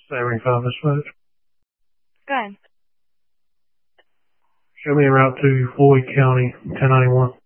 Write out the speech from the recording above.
75 dispatch. Good. Show me en route to Floyd County, 1091.